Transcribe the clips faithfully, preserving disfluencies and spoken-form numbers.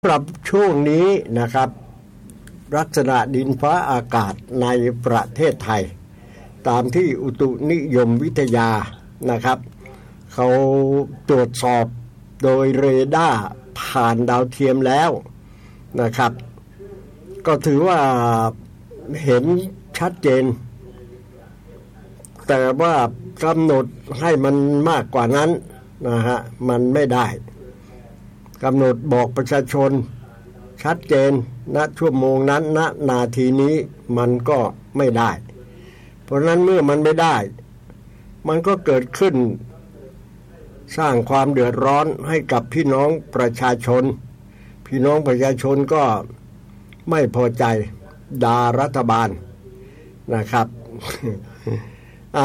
สำหรับช่วงนี้นะครับลักษณะดินฟ้าอากาศในประเทศไทยตามที่อุตุนิยมวิทยานะครับเขาตรวจสอบโดยเรดาร์ผ่านดาวเทียมแล้วนะครับก็ถือว่าเห็นชัดเจนแต่ว่ากำหนดให้มันมากกว่านั้นนะฮะมันไม่ได้กำหนดบอกประชาชนชัดเจนณชั่วโมงนั้นณนาทีนี้มันก็ไม่ได้เพราะนั้นเมื่อมันไม่ได้มันก็เกิดขึ้นสร้างความเดือดร้อนให้กับพี่น้องประชาชนพี่น้องประชาชนก็ไม่พอใจด่ารัฐบาลนะครับ อ่ะ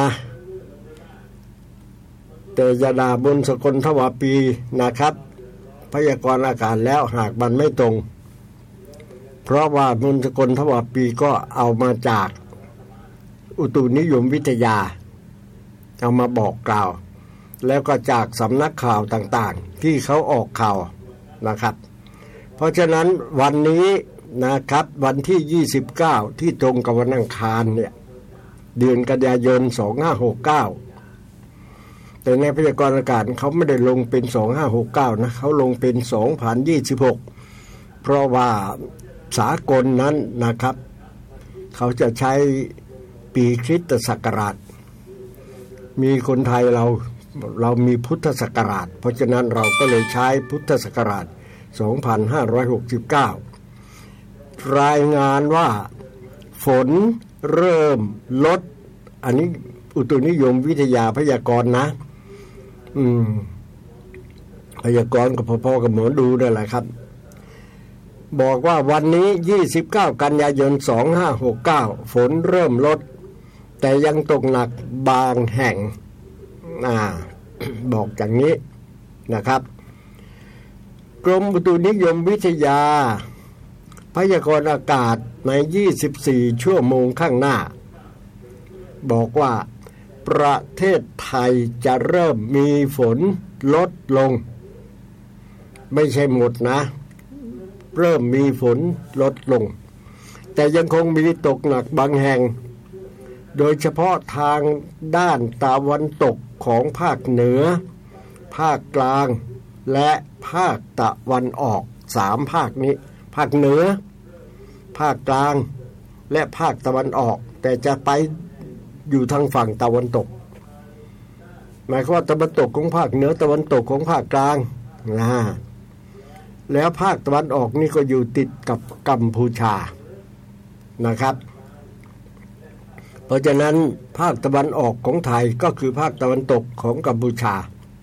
แต่จะด่าบนสกลทวาปีนะครับพยากรณ์อากาศแล้วหากมันไม่ตรงเพราะว่าบนสกลทวาปีก็เอามาจากอุตุนิยมวิทยาเอามาบอกกล่าวแล้วก็จากสำนักข่าวต่างๆที่เขาออกข่าวนะครับเพราะฉะนั้นวันนี้นะครับวันที่ยี่สิบเก้าที่ตรงกับวันอังคารเนี่ยเดือนกันยายนสองพันห้าร้อยหกสิบเก้าแต่ในพยากรณ์อากาศเขาไม่ได้ลงเป็นสองพันห้าร้อยหกสิบเก้านะเขาลงเป็นสองพันยี่สิบหกเพราะว่าสากลนั้นนะครับเขาจะใช้ปีคริสตศักราชมีคนไทยเราเรามีพุทธศักราชเพราะฉะนั้นเราก็เลยใช้พุทธศักราชสองพันห้าร้อยหกสิบเก้ารายงานว่าฝนเริ่มลดอันนี้อุตุนิยมวิทยาพยากรณ์นะอืมพยากรณ์ก็พอๆกับหมอดูนั่นแหละครับบอกว่าวันนี้ยี่สิบเก้ากันยายนสองพันห้าร้อยหกสิบเก้าฝนเริ่มลดแต่ยังตกหนักบางแห่งอ่า บอกอย่างนี้นะครับกรมอุตุนิยมวิทยาพยากรณ์อากาศในยี่สิบสี่ชั่วโมงข้างหน้าบอกว่าประเทศไทยจะเริ่มมีฝนลดลงไม่ใช่หมดนะเริ่มมีฝนลดลงแต่ยังคงมีตกหนักบางแห่งโดยเฉพาะทางด้านตะวันตกของภาคเหนือภาคกลางและภาคตะวันออกสามภาคนี้ภาคเหนือภาคกลางและภาคตะวันออกแต่จะไปอยู่ทางฝั่งตะวันตกหมายความว่าตะวันตกของภาคเหนือตะวันตกของภาคกลางนะแล้วภาคตะวันออกนี่ก็อยู่ติดกับกัมพูชานะครับเพราะฉะนั้นภาคตะวันออกของไทยก็คือภาคตะวันตกของกัมพูชา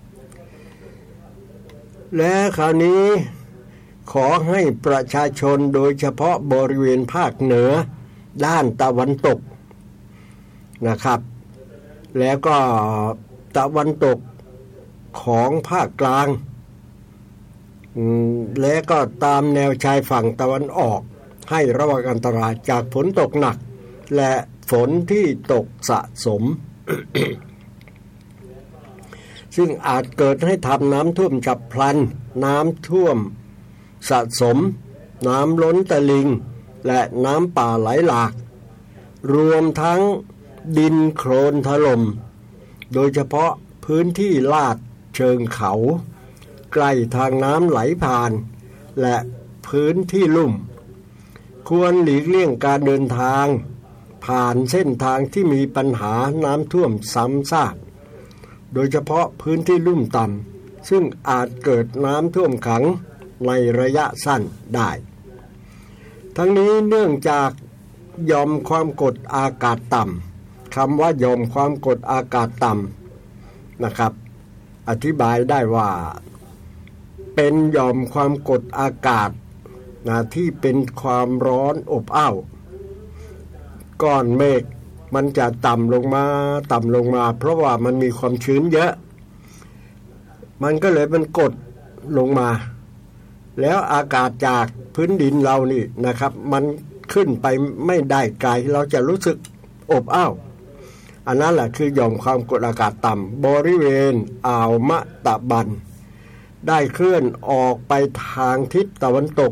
และคราวนี้ขอให้ประชาชนโดยเฉพาะบริเวณภาคเหนือด้านตะวันตกนะครับแล้วก็ตะวันตกของภาคกลางและก็ตามแนวชายฝั่งตะวันออกให้ระวังอันตรายจากฝนตกหนักและฝนที่ตกสะสม ซึ่งอาจเกิดให้ทำน้ำท่วมฉับพลันน้ำท่วมสะสมน้ำล้นตลิ่งและน้ำป่าไหลหลากรวมทั้งดินโคลนถล่มโดยเฉพาะพื้นที่ลาดเชิงเขาใกล้ทางน้ำไหลผ่านและพื้นที่ลุ่มควรหลีกเลี่ยงการเดินทางผ่านเส้นทางที่มีปัญหาน้ำท่วมซ้ำซากโดยเฉพาะพื้นที่ลุ่มต่ำซึ่งอาจเกิดน้ำท่วมขังในระยะสั้นได้ทั้งนี้เนื่องจากหย่อมความกดอากาศต่ำคำว่าหย่อมความกดอากาศต่ำนะครับอธิบายได้ว่าเป็นหย่อมความกดอากาศนะที่เป็นความร้อนอบอ้าวก้อนเมฆมันจะต่ำลงมาต่ำลงมาเพราะว่ามันมีความชื้นเยอะมันก็เลยมันกดลงมาแล้วอากาศจากพื้นดินเรานี่นะครับมันขึ้นไปไม่ได้ไกลเราจะรู้สึกอบอ้าวอันนั้นแหละคือหย่อมความกดอากาศต่ำบริเวณอ่าวมะตะบันได้เคลื่อนออกไปทางทิศตะวันตก